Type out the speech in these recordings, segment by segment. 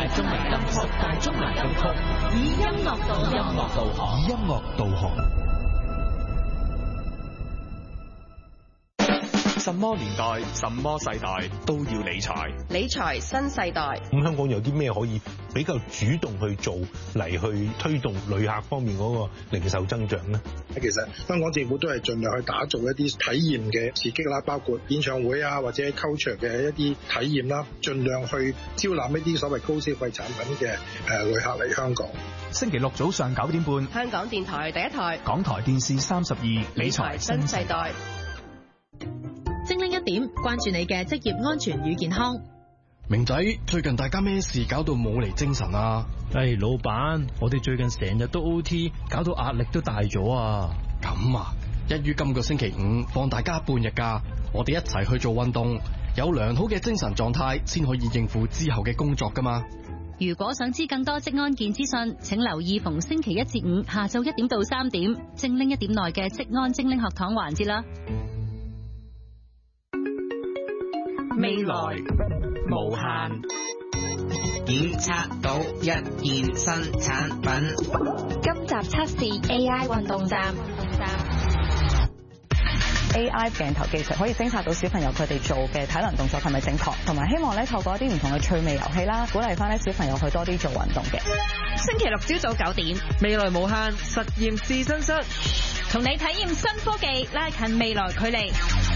中文金曲，十大中文金曲，以音樂導航，以音樂導航。什麼年代、什麼世代都要理財。 理財新世代。 咁香港有啲咩可以比較主動去做嚟去推動旅客方面嗰個零售增長呢？ 其實香港政府都係盡量去打造一啲體驗嘅刺激啦，包括演唱會啊或者 culture 嘅一啲體驗啦，盡量去招攬一啲所謂高消費產品嘅旅客嚟香港。 星期六早上9點半， 香港電台第一台， 港台電視32， 理財新世代。 精靈一點，關注你嘅職業安全與健康。 明仔，最近大家咩事搞到冇嚟精神啊？ 老闆，我哋最近成日都 OT， 搞到壓力都大咗啊！ 咁啊，一於今個星期5放大家半日假，我哋一齊去做運動，有良好嘅精神狀態先可以應付之後嘅工作噶嘛。 如果想知更多職安健資訊，請留意逢星期1至5下晝1點到3點，精靈一點內嘅職安精靈學堂環節啦。 未來無限， 檢測到一件新產品。 今集測試 AI 運動站。AI 鏡頭技術可以偵察到小朋友佢哋做嘅體能動作係咪正確，同埋希望咧透過一啲唔同嘅趣味遊戲啦，鼓勵翻咧小朋友去多啲做運動嘅。 星期六朝早9點， 未來無限實驗試身室， 同你體驗新科技，拉近未來距離。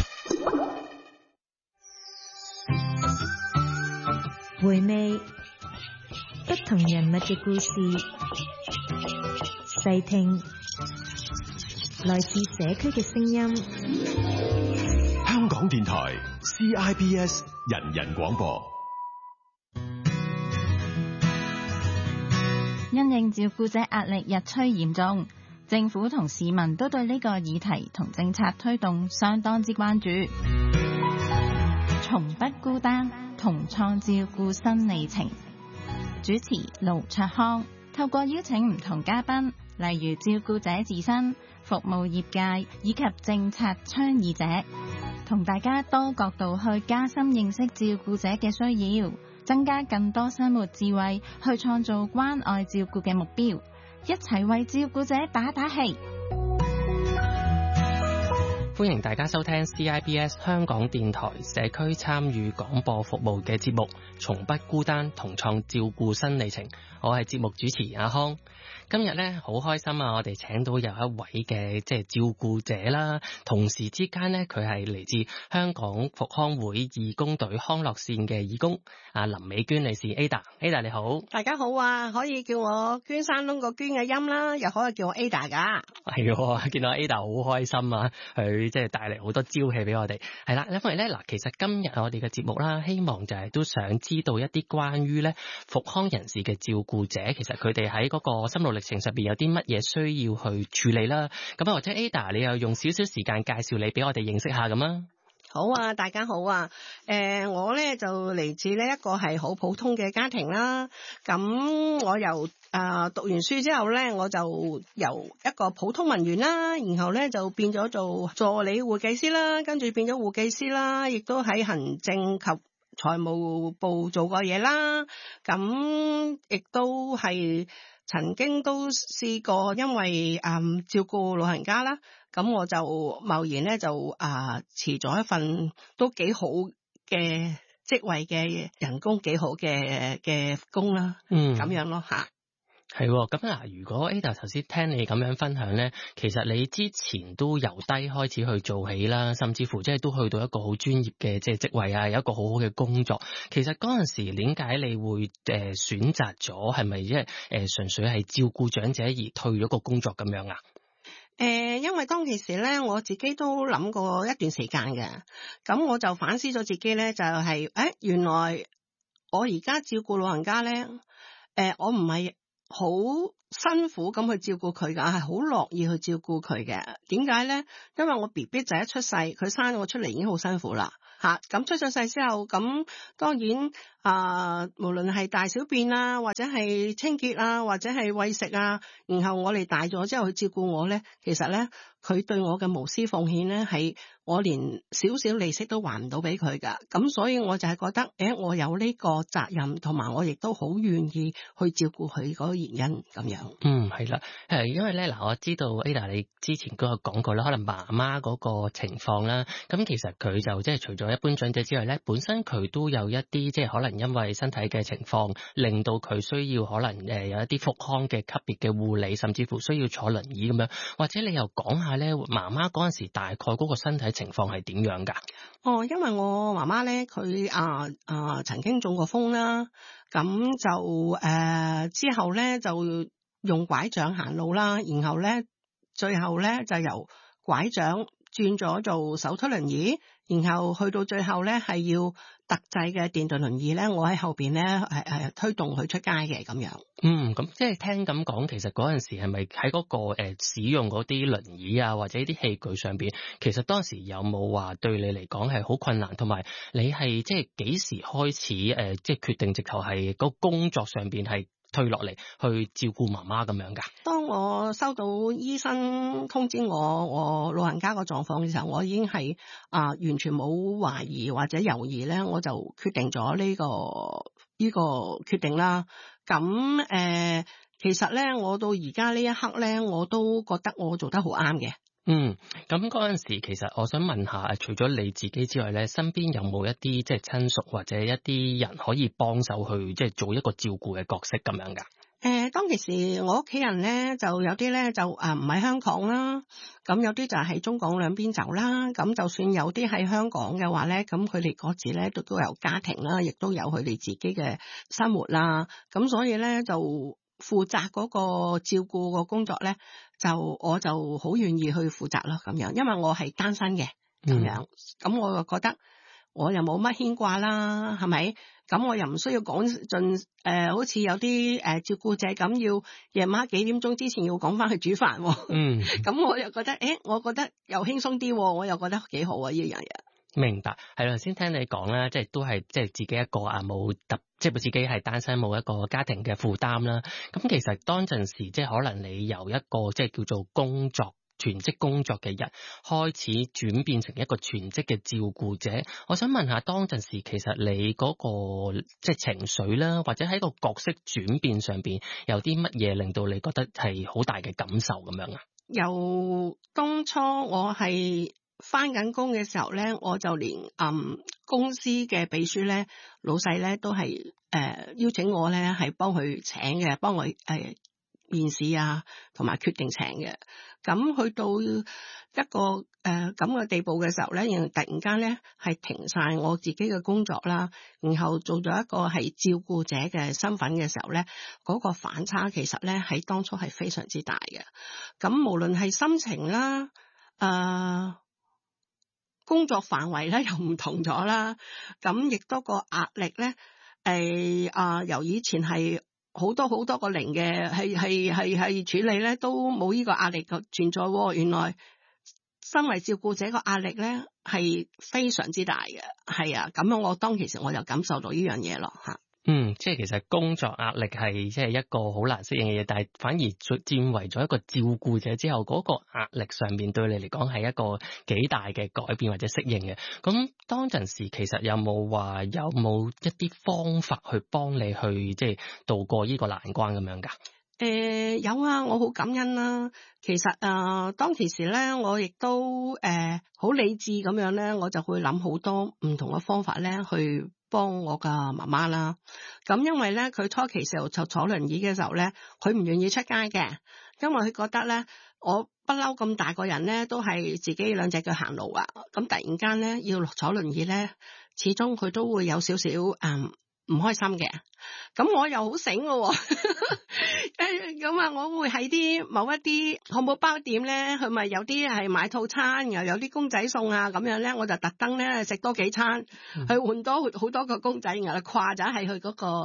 回味不同人物嘅故事，細聽來自社區嘅聲音。 香港電台 CIBS 人人廣播。 因應照顧者壓力日趨嚴重，政府同市民都對呢個議題同政策推動相當之關注。從不孤單，同創照顧新里程。主持盧卓康，透過邀請唔同嘉賓，例如照顧者自身、服務業界以及政策倡議者，同大家多角度去加深認識照顧者嘅需要，增加更多生活智慧，去創造關愛照顧嘅目標，一齊為照顧者打打氣。 歡迎大家收聽 CIBS 香港電台社區參與廣播服務嘅節目，從不孤單，同創照顧新里程。我係節目主持阿康。今日咧好開心啊！我哋請到有一位嘅照顧者啦，同時之間咧佢係嚟自香港復康會義工隊康樂線嘅義工阿林美娟女士 Ada 你好。 大家好啊，可以叫我捐山窿個捐嘅音啦，又可以叫我 Ada 噶。 係，見到 Ada 好開心啊，佢即係帶嚟好多朝氣俾我哋。係啦，因為咧嗱，其實今日我哋嘅節目啦，希望就係都想知道一啲關於咧復康人士嘅照顧者，其實佢哋喺嗰個心路歷程上邊有啲乜嘢需要去處理啦。咁或者 Ada 你又用少少時間介紹你俾我哋認識下咁啊。 好啊，大家好啊。我咧就嚟自呢一個係好普通嘅家庭啦。咁我由讀完書之後咧，我就由一個普通文員啦，然後咧就變咗做助理會計師啦，跟住變咗會計師啦，亦都喺行政及財務部做過嘢啦。咁亦都係曾經都試過因為照顧老人家啦，咁我就貿然咧就辭咗一份都幾好嘅職位嘅人工幾好嘅工啦，咁樣咯吓。 係咁嗱，如果 Ada 頭先聽你咁樣分享咧，其實你之前都由低開始去做起啦，甚至乎即係都去到一個好專業嘅即係職位啊，有一個好好嘅工作。其實嗰陣時點解你會選擇咗係咪即係純粹係照顧長者而退咗個工作咁樣啊？ 因為當其時咧，我自己都諗過一段時間嘅，咁我就反思咗自己咧，就係原來我而家照顧老人家咧，我唔係好辛苦咁去照顧佢噶，係好樂意去照顧佢嘅。點解咧？因為我 BB 仔一出世，佢生我出嚟已經好辛苦啦吓。咁出咗世之後，咁當然無論係大小便啊，或者係清潔啊，或者係餵食啊，然後我哋大咗之後去照顧我咧，其實咧佢對我嘅無私奉獻咧係我連少少利息都還唔到俾佢噶，咁所以我就係覺得，我有呢個責任，同埋我亦都好願意去照顧佢嗰個原因咁樣。 係啦，因為咧嗱，我知道 Ada 你之前都有講過啦，可能媽媽嗰個情況啦，咁其實佢就即係除咗一般長者之外咧，本身佢都有一啲即係可能因為身體嘅情況，令到佢需要可能有一啲復康嘅級別嘅護理，甚至乎需要坐輪椅咁樣，或者你又講下咧，媽媽嗰陣時大概嗰個身體情況係點樣㗎？ 因為我媽媽咧，佢曾經中過風啦，咁就之後咧就用拐杖行路啦，然後咧最後咧就由拐杖轉咗做手推輪椅，然後去到最後咧係要特製嘅電動輪椅咧，我喺後邊咧推動佢出街嘅咁樣。 咁即係聽咁講，其實嗰陣時係咪喺嗰個使用嗰啲輪椅啊，或者啲器具上邊，其實當時有冇話對你嚟講係好困難，同埋你係即係幾時開始即係決定直頭係個工作上邊係退落嚟去照顧媽媽咁樣㗎？ 當我收到醫生通知我老人家個狀況嘅時候，我已經係完全冇懷疑或者猶豫咧，我就決定咗呢個決定啦。咁其實咧，我到而家呢一刻咧，我都覺得我做得好啱嘅。 咁嗰陣時，其實我想問下，除咗你自己之外咧，身邊有冇一啲即係親屬或者一啲人可以幫手去即係做一個照顧嘅角色咁樣㗎？ 當其時我屋企人咧就有啲咧就唔喺香港啦，咁有啲就係中港兩邊走啦。咁就算有啲喺香港嘅話咧，咁佢哋嗰時咧都有家庭啦，亦都有佢哋自己嘅生活啦。咁所以咧就負責嗰個照顧個工作咧，我就好願意去負責咯咁樣，因為我係單身嘅咁樣，咁我就覺得我又冇乜牽掛啦，係咪？咁我又唔需要講盡好似有啲照顧者咁，要夜晚幾點鐘之前要講翻去煮飯。咁我又覺得我覺得又輕鬆啲，我又覺得幾好啊呢樣嘢。 明白，係啦，先聽你講啦，即係都係即係自己一個冇即係自己係單身冇一個家庭嘅負擔啦。咁其實當陣時即係可能你由一個即係叫做全職工作嘅人開始轉變成一個全職嘅照顧者，我想問下當陣時其實你嗰個即係情緒啦，或者喺個角色轉變上邊有啲乜嘢令到你覺得係好大嘅感受咁樣啊？ 由當初我係返緊工嘅時候咧，我就連公司嘅秘書咧，老細咧都係邀請我咧係幫佢請嘅，幫我面試啊，同埋決定請嘅。咁去到一個咁嘅地步嘅時候咧，然後突然間咧係停晒我自己嘅工作啦，然後做咗一個係照顧者嘅身份嘅時候咧，嗰個反差其實咧喺當初係非常之大嘅。咁無論係心情啦，工作範圍咧又唔同咗啦，咁亦都個壓力咧由以前係好多個零嘅係處理咧，都冇呢個壓力嘅存在。原來身為照顧者個壓力咧係非常之大嘅，係啊，咁樣我當其時我就感受到呢樣嘢咯吓。 即係其實工作壓力係即係一個好難適應嘅嘢，但係反而轉為咗一個照顧者之後，嗰個壓力上面對你嚟講係一個幾大嘅改變或者適應嘅。咁當陣時其實有冇一啲方法去幫你去即係度過呢個難關咁樣㗎？ 有啊，我好感恩啦。其實當其時咧，我亦都好理智咁樣咧，我就會諗好多唔同嘅方法咧去幫我嘅媽媽啦。咁因為咧佢初期時候就坐輪椅嘅時候咧，佢唔願意出街嘅，因為佢覺得咧我不嬲咁大個人咧都係自己兩隻腳行路啊。咁突然間咧要坐輪椅咧，始終佢都會有少少唔開心嘅。咁我又好醒嘅，咁啊我會喺某一啲漢堡包店咧，佢咪有啲係買套餐，又有啲公仔餸啊，咁樣咧我就特登咧食多幾餐，去換多好多個公仔，然後掛咗喺佢嗰個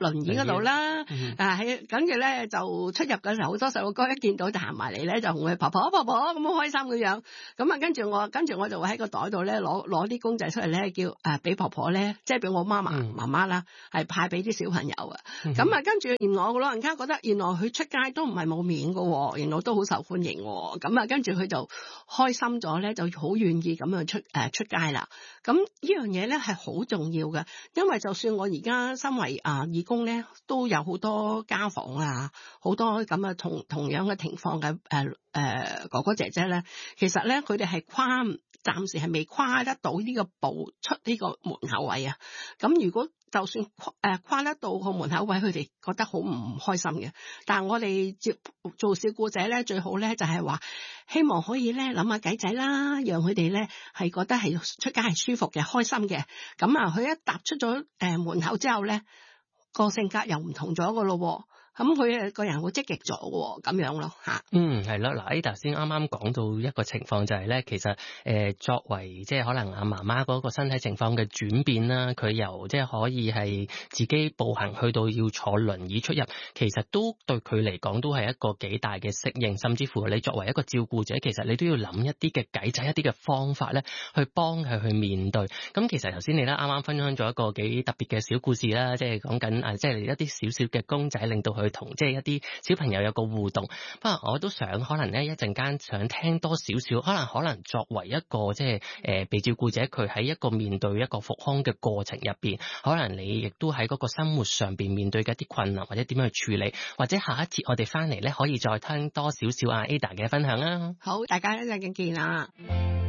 輪椅嗰度啦，跟住咧就出入嘅時候，好多細路哥一見到就行埋嚟咧，就同佢婆婆咁好開心嘅樣。咁啊，跟住我就會喺個袋度咧攞啲公仔出嚟咧，叫俾婆婆咧，即係俾我媽媽啦，係派俾啲小朋友啊。咁啊，跟住原來我個老人家覺得原來佢出街都唔係冇面㗎，原來都好受歡迎。咁啊，跟住佢就開心咗咧，就好願意咁樣出街啦。咁呢樣嘢咧係好重要嘅，因為就算我而家身為義工咧，都有好多家訪啊，好多咁啊同樣嘅情況嘅哥哥姐姐咧，其實咧佢哋係暫時係未跨得到呢個步出呢個門口位啊。咁如果就算跨得到個門口位，佢哋覺得好唔開心嘅。但係我哋做照顧者咧，最好咧就係話，希望可以咧諗下計仔啦，讓佢哋咧係覺得係出街係舒服嘅、開心嘅。咁啊，佢一踏出咗門口之後咧，個性格又唔同咗個咯。咁佢個人會積極咗喎，咁樣咯嚇。 係咯，嗱，頭先啱啱講到一個情況就係咧，其實作為即係可能阿媽媽嗰個身體情況嘅轉變啦，佢由即係可以係自己步行去到要坐輪椅出入，其實都對佢嚟講都係一個幾大嘅適應，甚至乎你作為一個照顧者，其實你都要諗一啲嘅計仔、一啲嘅方法咧，去幫佢去面對。咁其實頭先你咧啱啱分享咗一個幾特別嘅小故事啦，即係講緊即係一啲少少嘅公仔，令到佢同即係一啲小朋友有個互動。不過我都想可能咧一陣間想聽多少少，可能作為一個即係被照顧者，佢喺一個面對一個復康嘅過程入邊，可能你亦都喺嗰個生活上邊面對嘅一啲困難，或者點樣去處理，或者下一節我哋翻嚟咧可以再聽多少少阿 Ada 嘅分享啦。 好，大家一陣見啦。